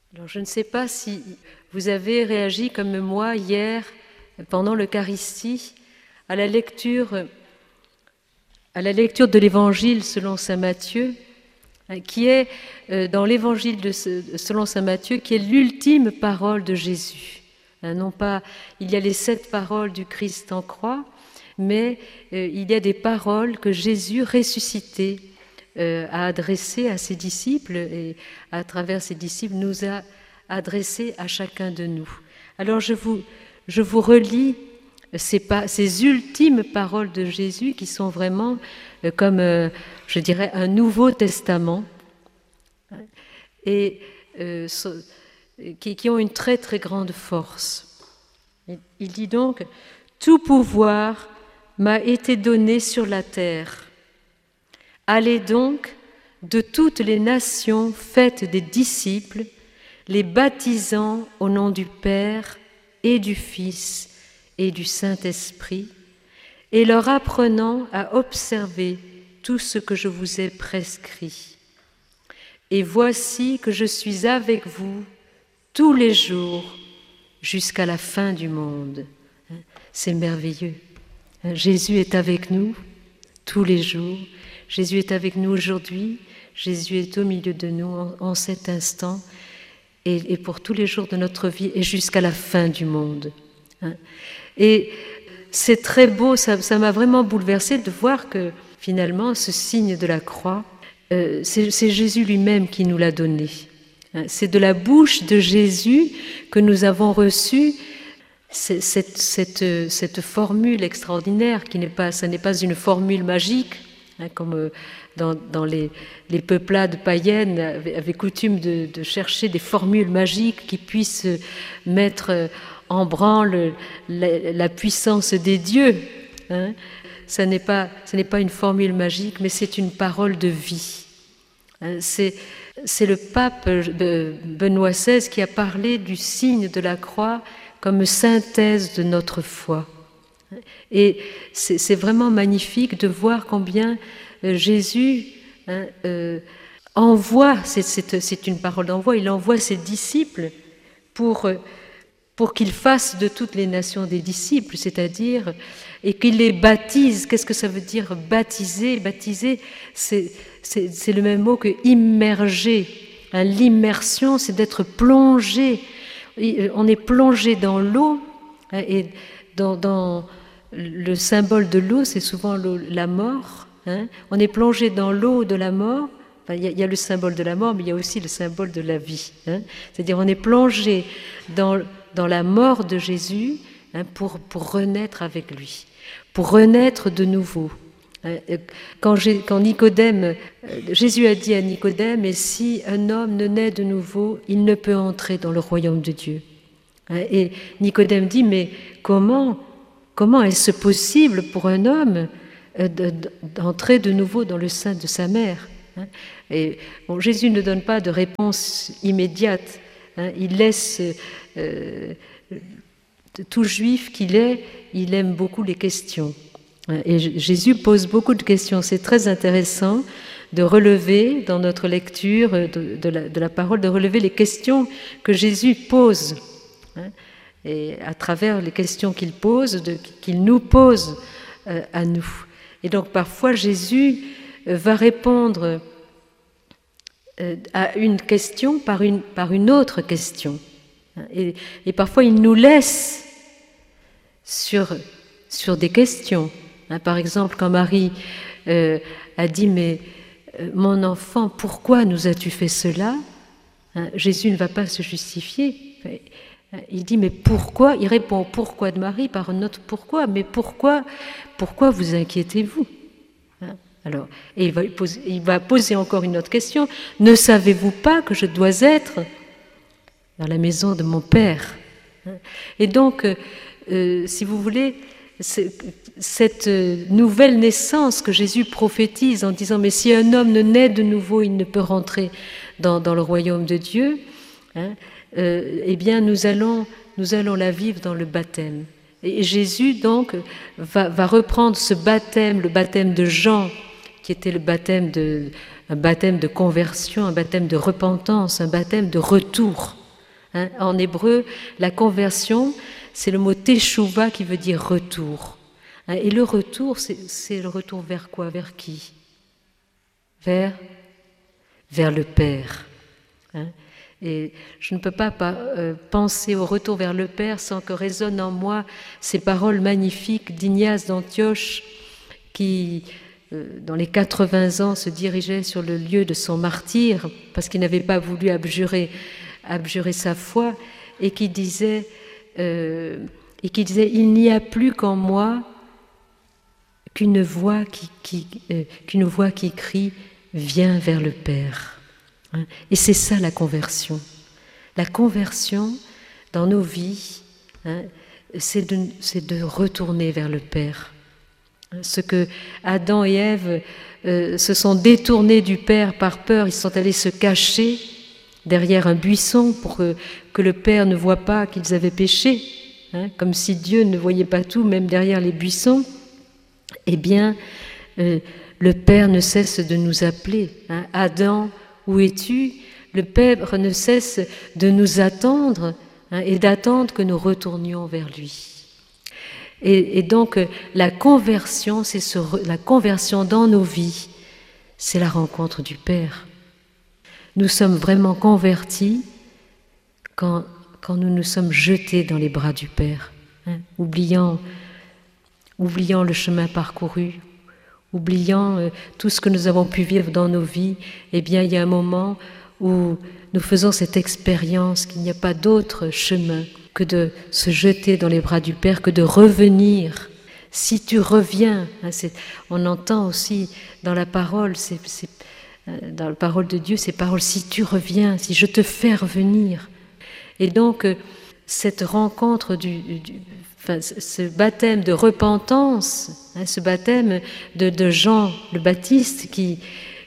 Alors, je ne sais pas si vous avez réagi comme moi hier, pendant l'Eucharistie, à la lecture de l'Évangile selon saint Matthieu, qui est dans l'Évangile selon saint Matthieu, qui est l'ultime parole de Jésus. Non pas, il y a les 7 paroles du Christ en croix, mais il y a des paroles que Jésus ressuscité a adressées à ses disciples, et à travers ses disciples nous a adressées à chacun de nous. Alors je vous relis ces ultimes paroles de Jésus qui sont vraiment comme, je dirais, un Nouveau Testament, et qui ont une très très grande force. Il dit donc « Tout pouvoir m'a été donné sur la terre. Allez donc de toutes les nations, faites des disciples, les baptisant au nom du Père et du Fils et du Saint-Esprit, et leur apprenant à observer tout ce que je vous ai prescrit. Et voici que je suis avec vous tous les jours jusqu'à la fin du monde. » C'est merveilleux. Jésus est avec nous tous les jours. Jésus est avec nous aujourd'hui. Jésus est au milieu de nous en cet instant et pour tous les jours de notre vie et jusqu'à la fin du monde. Et c'est très beau, ça m'a vraiment bouleversée de voir que finalement ce signe de la croix, c'est Jésus lui-même qui nous l'a donné. C'est de la bouche de Jésus que nous avons reçu cette formule extraordinaire ça n'est pas une formule magique, comme dans les peuplades païennes avaient coutume de chercher des formules magiques qui puissent mettre en branle la puissance des dieux. Ce n'est pas une formule magique, mais c'est une parole de vie. C'est le pape Benoît XVI qui a parlé du signe de la croix comme synthèse de notre foi. Et c'est vraiment magnifique de voir combien Jésus envoie, c'est une parole d'envoi, il envoie ses disciples pour qu'ils fassent de toutes les nations des disciples, c'est-à-dire, et qu'il les baptise. Qu'est-ce que ça veut dire baptiser ? Baptiser, c'est le même mot que immerger. L'immersion, c'est d'être plongé. On est plongé dans l'eau, et dans le symbole de l'eau, c'est souvent la mort. On est plongé dans l'eau de la mort. Il y a le symbole de la mort, mais il y a aussi le symbole de la vie. C'est-à-dire on est plongé dans la mort de Jésus pour renaître avec lui, pour renaître de nouveau. Quand Nicodème, Jésus a dit à Nicodème, « Et si un homme ne naît de nouveau, il ne peut entrer dans le royaume de Dieu. » Et Nicodème dit, « Mais comment est-ce possible pour un homme d'entrer de nouveau dans le sein de sa mère ?» Et bon, Jésus ne donne pas de réponse immédiate. Il laisse tout juif qu'il est, il aime beaucoup les questions. Et Jésus pose beaucoup de questions. C'est très intéressant de relever dans notre lecture de la parole, de relever les questions que Jésus pose. Et à travers les questions qu'il pose, qu'il nous pose à nous. Et donc parfois Jésus va répondre à une question par une autre question. Et parfois il nous laisse sur des questions. Par exemple, quand Marie a dit « Mais mon enfant, pourquoi nous as-tu fait cela ?» Jésus ne va pas se justifier. Il dit « Mais pourquoi ?» Il répond au « pourquoi » de Marie par un autre « pourquoi ?» Mais pourquoi vous inquiétez-vous ? Alors, et il va poser encore une autre question. « Ne savez-vous pas que je dois être dans la maison de mon Père ?» Et donc, si vous voulez, cette nouvelle naissance que Jésus prophétise en disant « Mais si un homme ne naît de nouveau, il ne peut rentrer dans le royaume de Dieu. » Eh bien, nous allons la vivre dans le baptême. Et Jésus, donc, va reprendre ce baptême, le baptême de Jean, qui était un baptême de conversion, un baptême de repentance, un baptême de retour. En hébreu, la conversion, c'est le mot teshuva qui veut dire retour. Et le retour, c'est le retour vers quoi? Vers qui? Vers le Père. Et je ne peux pas penser au retour vers le Père sans que résonnent en moi ces paroles magnifiques d'Ignace d'Antioche qui, dans les 80 ans, se dirigeait sur le lieu de son martyre parce qu'il n'avait pas voulu abjurer sa foi et qui disait il n'y a plus qu'en moi qu'une voix qui crie « Viens vers le Père ». Et c'est ça la conversion. La conversion dans nos vies, c'est de retourner vers le Père. Ce que Adam et Ève se sont détournés du Père par peur, ils sont allés se cacher derrière un buisson pour que le Père ne voie pas qu'ils avaient péché, comme si Dieu ne voyait pas tout, même derrière les buissons. Eh bien, le Père ne cesse de nous appeler. Adam, où es-tu? Le Père ne cesse de nous attendre et d'attendre que nous retournions vers lui. Et donc, la conversion, la conversion dans nos vies, c'est la rencontre du Père. Nous sommes vraiment convertis quand nous nous sommes jetés dans les bras du Père, oubliant le chemin parcouru, oubliant tout ce que nous avons pu vivre dans nos vies. Eh bien, il y a un moment où nous faisons cette expérience qu'il n'y a pas d'autre chemin que de se jeter dans les bras du Père, que de revenir. Si tu reviens, on entend aussi dans la parole, dans la parole de Dieu, ces paroles, si tu reviens, si je te fais revenir. Et donc, cette rencontre ce baptême de repentance, ce baptême de Jean le Baptiste qui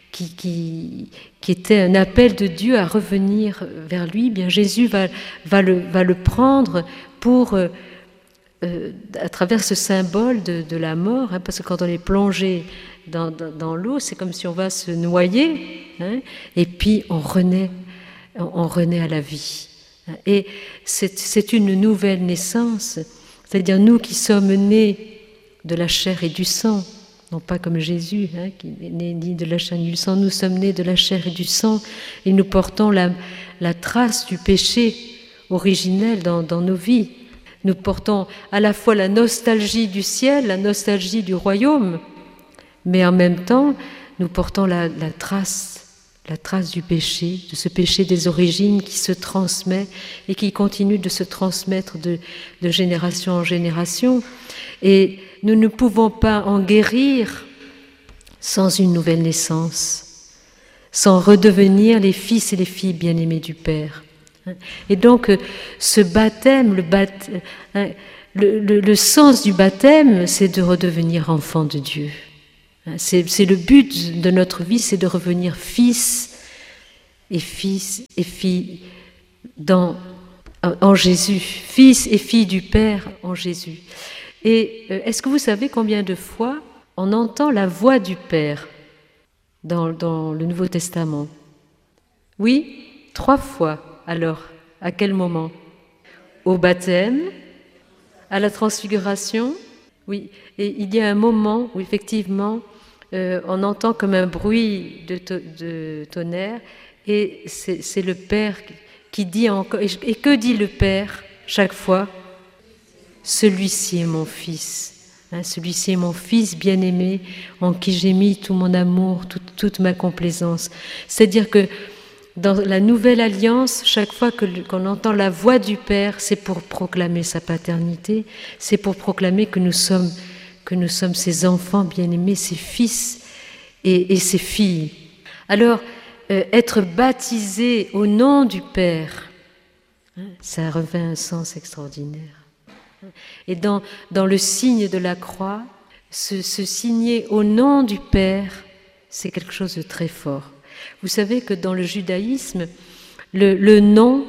était un appel de Dieu à revenir vers lui, bien Jésus va le prendre pour, à travers ce symbole de la mort, parce que quand on est plongé dans l'eau, c'est comme si on va se noyer, et puis on renaît à la vie. Et c'est une nouvelle naissance, c'est-à-dire nous qui sommes nés de la chair et du sang, non pas comme Jésus, qui n'est né ni de la chair ni du sang, nous sommes nés de la chair et du sang, et nous portons la trace du péché originel dans nos vies. Nous portons à la fois la nostalgie du ciel, la nostalgie du royaume, mais en même temps, nous portons la trace du péché, de ce péché des origines qui se transmet et qui continue de se transmettre de génération en génération. Et nous ne pouvons pas en guérir sans une nouvelle naissance, sans redevenir les fils et les filles bien-aimés du Père. Et donc, ce baptême, le sens du baptême, c'est de redevenir enfant de Dieu. C'est le but de notre vie, c'est de revenir fils et filles en Jésus, fils et filles du Père en Jésus. Et est-ce que vous savez combien de fois on entend la voix du Père dans le Nouveau Testament? Oui, 3 fois. Alors, à quel moment? Au baptême, à la transfiguration. Oui, et il y a un moment où effectivement on entend comme un bruit de tonnerre et c'est le Père qui dit encore. Et que dit le Père chaque fois? Celui-ci est mon fils. Celui-ci est mon fils bien-aimé en qui j'ai mis tout mon amour, toute ma complaisance. C'est-à-dire que dans la nouvelle alliance, chaque fois qu'on entend la voix du Père, c'est pour proclamer sa paternité, c'est pour proclamer que nous sommes ses enfants bien-aimés, ses fils et ses filles. Alors, être baptisé au nom du Père, ça revêt un sens extraordinaire. Et dans le signe de la croix, se signer au nom du Père, c'est quelque chose de très fort. Vous savez que dans le judaïsme, le nom,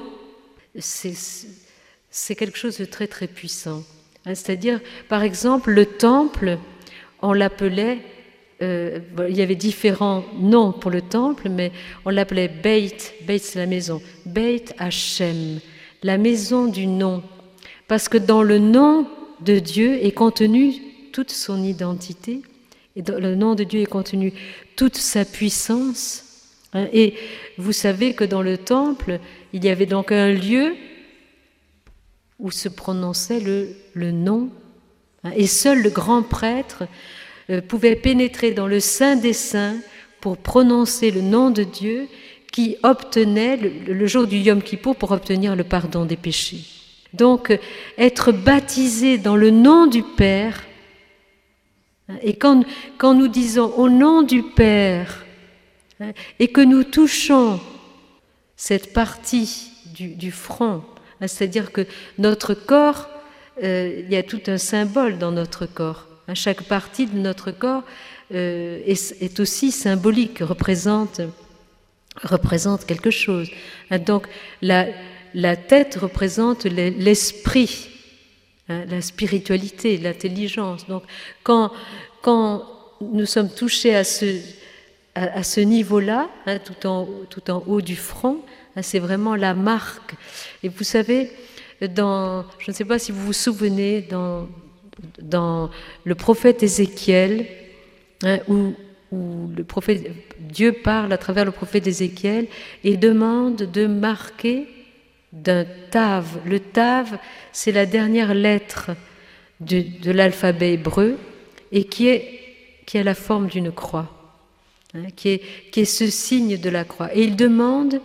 c'est quelque chose de très très puissant. C'est-à-dire, par exemple, le temple, on l'appelait, il y avait différents noms pour le temple, mais on l'appelait Beit c'est la maison, Beit Hashem. la maison du nom, parce que dans le nom de Dieu est contenue toute son identité, et dans le nom de Dieu est contenue toute sa puissance. Et vous savez que dans le temple, il y avait donc un lieu où se prononçait le nom, et seul le grand prêtre pouvait pénétrer dans le Saint des Saints pour prononcer le nom de Dieu, qui obtenait le jour du Yom Kippour pour obtenir le pardon des péchés. Donc, être baptisé dans le nom du Père, et quand nous disons au nom du Père, et que nous touchons cette partie du front, c'est-à-dire que notre corps, il y a tout un symbole dans notre corps. Chaque partie de notre corps est aussi symbolique, représente quelque chose. Donc la tête représente l'esprit, la spiritualité, l'intelligence. Donc quand nous sommes touchés à ce niveau-là, tout en haut du front, c'est vraiment la marque. Et vous savez, je ne sais pas si vous vous souvenez, dans le prophète Ézéchiel, où Dieu parle à travers le prophète Ézéchiel et demande de marquer d'un tav. Le tav, c'est la dernière lettre de l'alphabet hébreu et qui a la forme d'une croix, qui est ce signe de la croix. Et il demande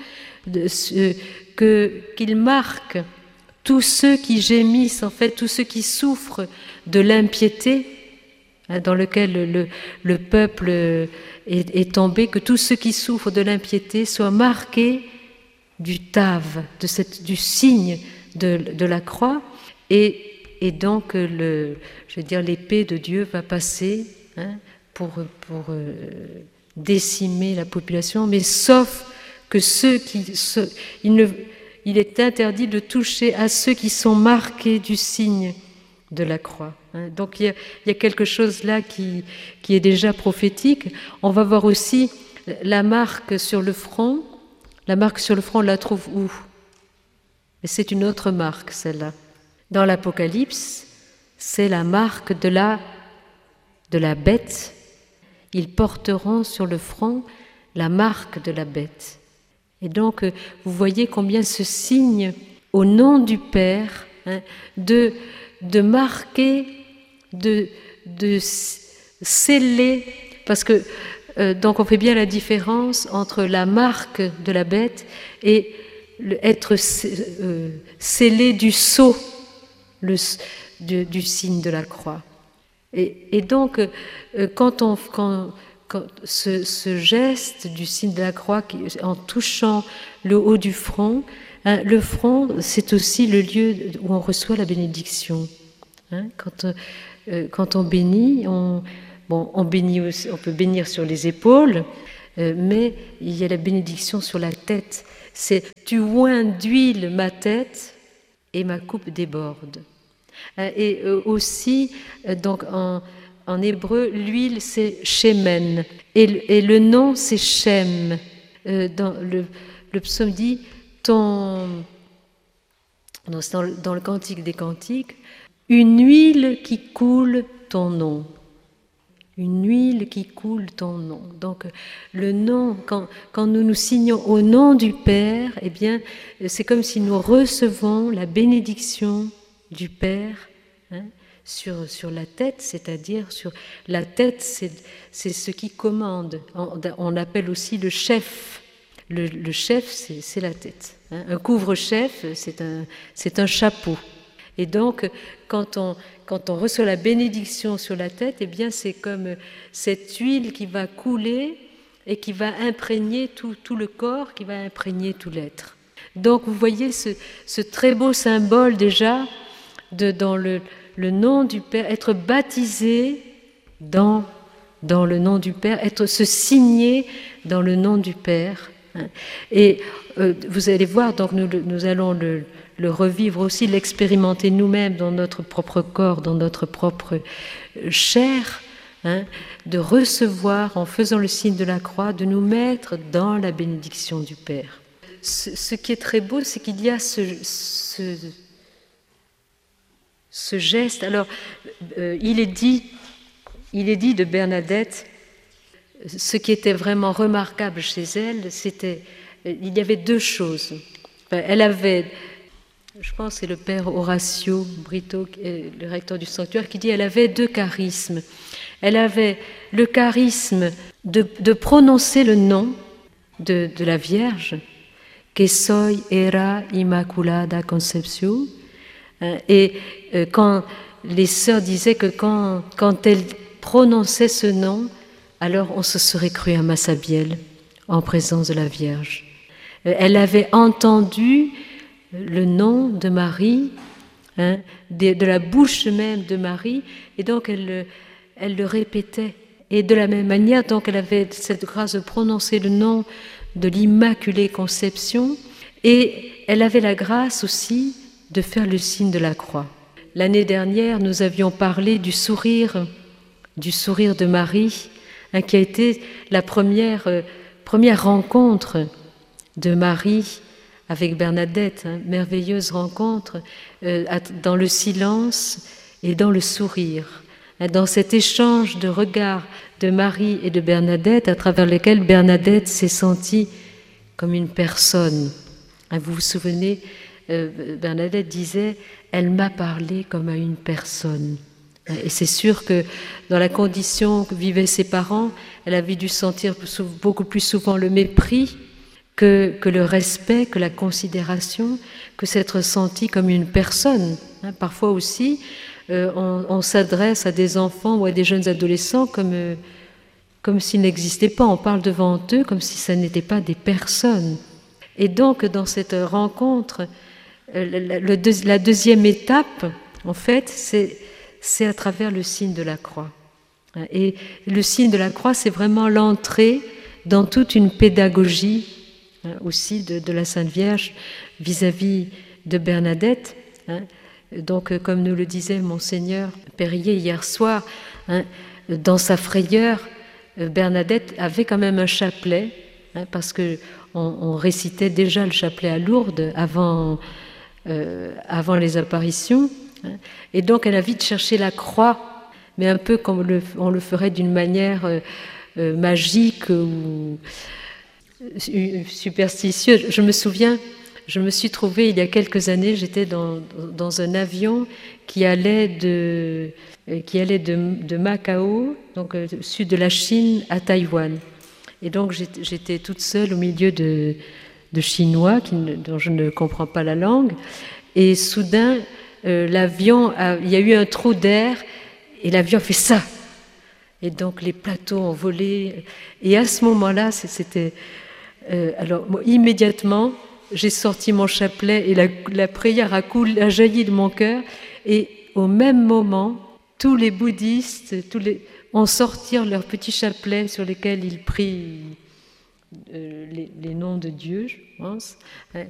qu'il marque tous ceux qui gémissent, en fait, tous ceux qui souffrent de l'impiété dans lequel le peuple est tombé, que tous ceux qui souffrent de l'impiété soient marqués du tav, du signe de la croix, et donc l'épée de Dieu va passer pour décimer la population, mais sauf que il est interdit de toucher à ceux qui sont marqués du signe de la croix. Donc il y a quelque chose là qui est déjà prophétique. On va voir aussi la marque sur le front. La marque sur le front, on la trouve où? Mais c'est une autre marque, celle-là. Dans l'Apocalypse, c'est la marque de la bête. Ils porteront sur le front la marque de la bête. Et donc, vous voyez combien ce signe, au nom du Père, de marquer, de sceller, parce que donc on fait bien la différence entre la marque de la bête et être scellé du sceau du signe de la croix. Et donc, quand ce geste du signe de la croix, en touchant le haut du front, le front, c'est aussi le lieu où on reçoit la bénédiction. Quand on bénit, on bénit aussi, on peut bénir sur les épaules, mais il y a la bénédiction sur la tête. C'est « tu oins d'huile ma tête et ma coupe déborde ». Et aussi, donc en hébreu, l'huile c'est shemen et le nom c'est Shem. Dans le psaume dit dans le Cantique des Cantiques, une huile qui coule ton nom. Une huile qui coule ton nom. Donc le nom, quand nous nous signons au nom du Père, eh bien c'est comme si nous recevons la bénédiction du Père sur la tête, c'est-à-dire sur la tête, c'est ce qui commande. On appelle aussi le chef. Le chef, c'est la tête. Un couvre-chef, c'est un chapeau. Et donc, quand on reçoit la bénédiction sur la tête, eh bien, c'est comme cette huile qui va couler et qui va imprégner tout le corps, qui va imprégner tout l'être. Donc, vous voyez ce très beau symbole déjà dans le nom du Père, être baptisé dans le nom du Père, se signer dans le nom du Père. Et vous allez voir, donc nous allons le revivre aussi, l'expérimenter nous-mêmes dans notre propre corps, dans notre propre chair, de recevoir, en faisant le signe de la croix, de nous mettre dans la bénédiction du Père. ce qui est très beau, c'est qu'il y a ce geste. Alors, il est dit de Bernadette, ce qui était vraiment remarquable chez elle, il y avait deux choses. Elle avait, je pense que c'est le père Horacio Brito, le recteur du sanctuaire, qui dit qu'elle avait deux charismes. Elle avait le charisme de prononcer le nom de la Vierge, que soy era Immaculada Concepción. Et quand les sœurs disaient que quand elle prononçait ce nom, alors on se serait cru à Massabielle, en présence de la Vierge. Elle avait entendu le nom de Marie, de la bouche même de Marie, et donc elle le répétait. Et de la même manière, donc elle avait cette grâce de prononcer le nom de l'Immaculée Conception, et elle avait la grâce aussi de faire le signe de la croix. L'année dernière, nous avions parlé du sourire de Marie, qui a été la première rencontre de Marie avec Bernadette, merveilleuse rencontre dans le silence et dans le sourire, dans cet échange de regards de Marie et de Bernadette, à travers lequel Bernadette s'est sentie comme une personne. Vous vous souvenez, Bernadette disait « Elle m'a parlé comme à une personne ». Et c'est sûr que dans la condition que vivaient ses parents, elle avait dû sentir beaucoup plus souvent le mépris que le respect, que la considération, que s'être sentie comme une personne. Parfois aussi, on s'adresse à des enfants ou à des jeunes adolescents comme s'ils n'existaient pas. On parle devant eux comme si ça n'était pas des personnes. Et donc, dans cette rencontre, la deuxième étape, en fait, c'est à travers le signe de la croix. Et le signe de la croix, c'est vraiment l'entrée dans toute une pédagogie aussi de la Sainte Vierge vis-à-vis de Bernadette. Donc, comme nous le disait Monseigneur Périer hier soir, dans sa frayeur, Bernadette avait quand même un chapelet, parce qu'on récitait déjà le chapelet à Lourdes avant les apparitions. Et donc, elle a vite cherché la croix, mais un peu comme on le ferait d'une manière magique ou superstitieuse. Je me souviens, je me suis trouvée il y a quelques années, j'étais dans un avion qui allait de Macao, donc sud de la Chine, à Taïwan. Et donc, j'étais toute seule au milieu de Chinois dont je ne comprends pas la langue. Et soudain, l'avion, il y a eu un trou d'air et l'avion a fait ça. Et donc les plateaux ont volé. Et à ce moment-là, c'était... alors moi, immédiatement, j'ai sorti mon chapelet et la prière a jailli de mon cœur. Et au même moment, tous les bouddhistes ont sorti leurs petits chapelets sur lesquels ils prient les noms de Dieu, je pense.